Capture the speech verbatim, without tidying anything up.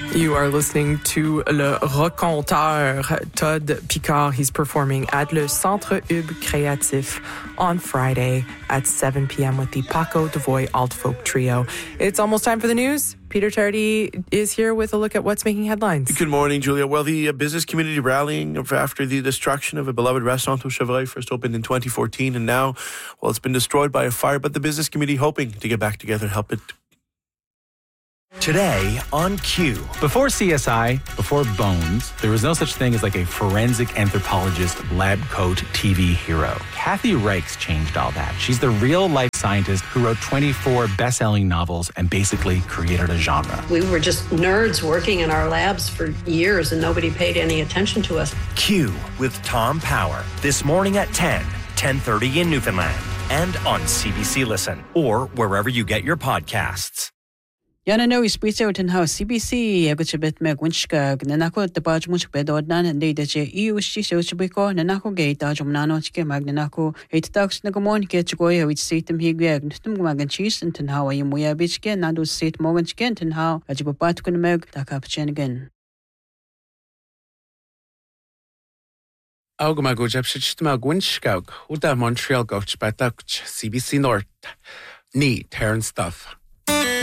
You are listening to Le Raconteur, Todd Picard. He's performing at Le Centre Ub Créatif on Friday at seven p.m. with the Paco Devoy Alt Folk Trio. It's almost time for the news. Peter Tardy is here with a look at what's making headlines. Good morning, Julia. Well, the uh, business community rallying after the destruction of a beloved restaurant au Chevreuil, first opened in twenty fourteen, and now, well, it's been destroyed by a fire, but the business community hoping to get back together and help it. Today on Q. Before C S I, before Bones, there was no such thing as like a forensic anthropologist lab coat T V hero. Kathy Reichs changed all that. She's the real-life scientist who wrote twenty-four best-selling novels and basically created a genre. We were just nerds working in our labs for years and nobody paid any attention to us. Q with Tom Power. This morning at ten, ten thirty in Newfoundland. And on C B C Listen or wherever you get your podcasts. Yana no ispite utin house C B C agutbet meg winchka nanako the badge much bedodnan and they that you ushi sochibiko nanako gate ajumnano chike magnanako eight tax nagamon ketchgoy which seat him higag nustum magan cheese and how you muya bitchken nadu seat morgan chicken and how ajibat kun meg takapchen again. Augamago Jepshitmag Winchkog, Uda Montreal Goch Batach, C B C North. Knee, tearing stuff.